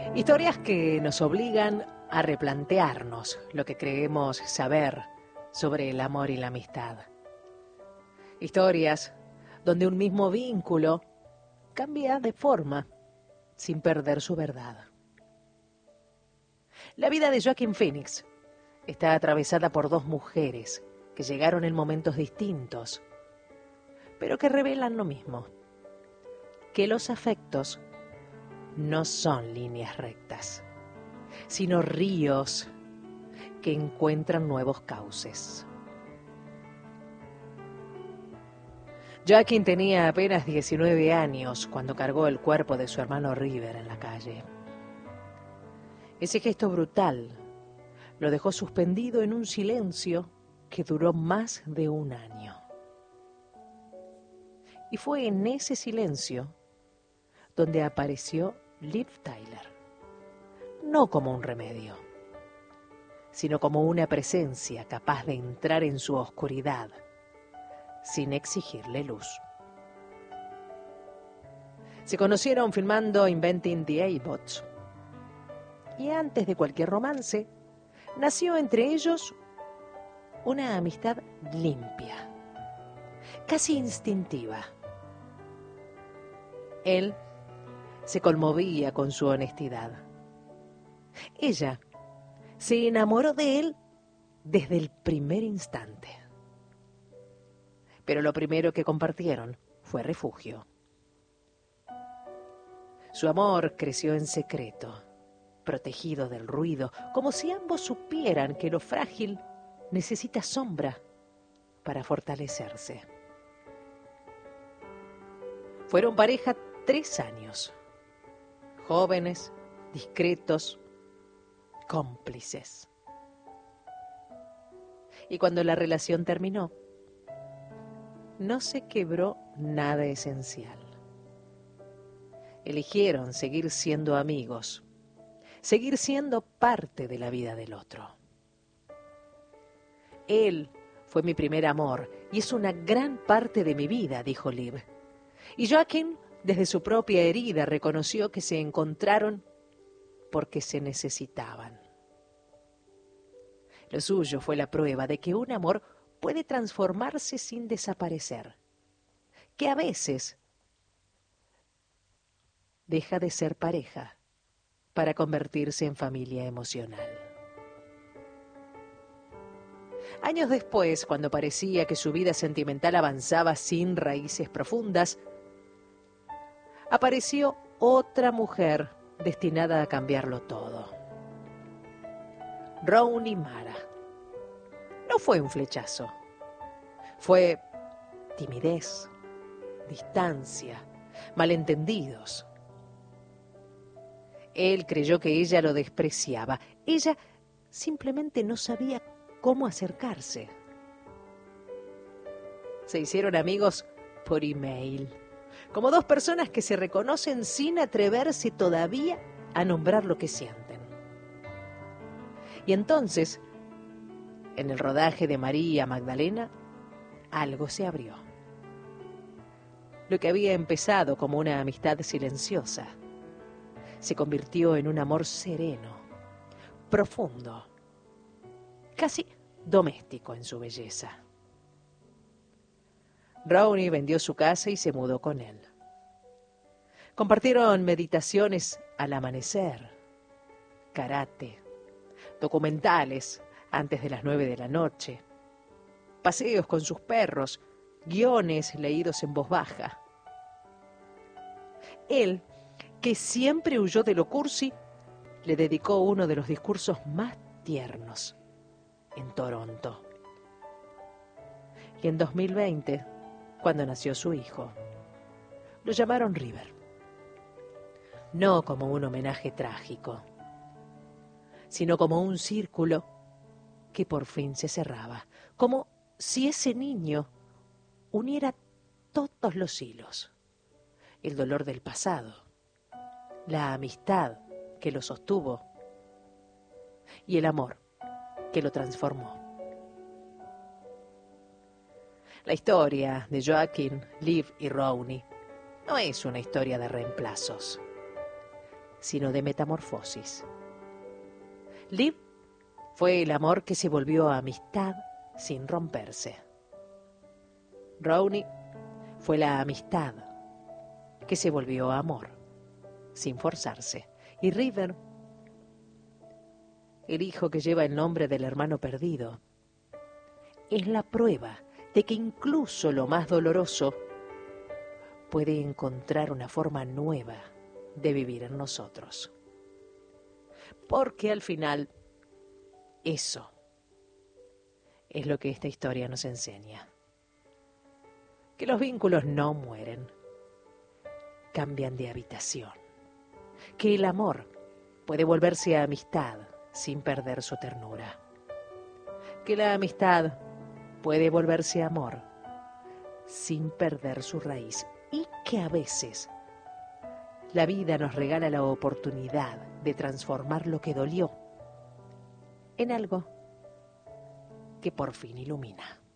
Historias que nos obligan a replantearnos lo que creemos saber sobre el amor y la amistad. Historias donde un mismo vínculo cambia de forma sin perder su verdad. La vida de Joaquin Phoenix está atravesada por dos mujeres que llegaron en momentos distintos, pero que revelan lo mismo, que los afectos no son líneas rectas, sino ríos que encuentran nuevos cauces. Joaquin tenía apenas 19 años cuando cargó el cuerpo de su hermano River en la calle. Ese gesto brutal lo dejó suspendido en un silencio que duró más de un año. Y fue en ese silencio donde apareció Liv Tyler, no como un remedio, sino como una presencia capaz de entrar en su oscuridad sin exigirle luz. Se conocieron filmando Inventing the A-Bots, y antes de cualquier romance, nació entre ellos una amistad limpia, casi instintiva. Él se conmovía con su honestidad. Ella se enamoró de él desde el primer instante. Pero lo primero que compartieron fue refugio. Su amor creció en secreto, protegido del ruido, como si ambos supieran que lo frágil necesita sombra para fortalecerse. Fueron pareja 3 años, jóvenes, discretos, cómplices. Y cuando la relación terminó, no se quebró nada esencial. Eligieron seguir siendo amigos, seguir siendo parte de la vida del otro. Él fue mi primer amor y es una gran parte de mi vida, dijo Liv. Y Joaquin, desde su propia herida, reconoció que se encontraron porque se necesitaban. Lo suyo fue la prueba de que un amor puede transformarse sin desaparecer, que a veces deja de ser pareja para convertirse en familia emocional. Años después, cuando parecía que su vida sentimental avanzaba sin raíces profundas, apareció otra mujer destinada a cambiarlo todo. Rooney Mara. No fue un flechazo. Fue timidez, distancia, malentendidos. Él creyó que ella lo despreciaba. Ella simplemente no sabía cómo acercarse. Se hicieron amigos por email, como dos personas que se reconocen sin atreverse todavía a nombrar lo que sienten. Y entonces, en el rodaje de María Magdalena, algo se abrió. Lo que había empezado como una amistad silenciosa se convirtió en un amor sereno, profundo, casi doméstico en su belleza. Rooney vendió su casa y se mudó con él. Compartieron meditaciones al amanecer, karate, documentales antes de las 9 de la noche, paseos con sus perros, guiones leídos en voz baja. Él, que siempre huyó de lo cursi, le dedicó uno de los discursos más tiernos en Toronto. Y en 2020, cuando nació su hijo, lo llamaron River. No como un homenaje trágico, sino como un círculo que por fin se cerraba, como si ese niño uniera todos los hilos, el dolor del pasado, la amistad que lo sostuvo y el amor que lo transformó. La historia de Joaquin, Liv y Rooney no es una historia de reemplazos. sino de metamorfosis. Liv fue el amor que se volvió amistad sin romperse. Ronnie fue la amistad que se volvió amor sin forzarse. Y River, el hijo que lleva el nombre del hermano perdido, es la prueba de que incluso lo más doloroso puede encontrar una forma nueva de vivir en nosotros. Porque al final, eso es lo que esta historia nos enseña. Que los vínculos no mueren, cambian de habitación. Que el amor puede volverse amistad sin perder su ternura. Que la amistad puede volverse amor sin perder su raíz. Y que a veces la vida nos regala la oportunidad de transformar lo que dolió en algo que por fin ilumina.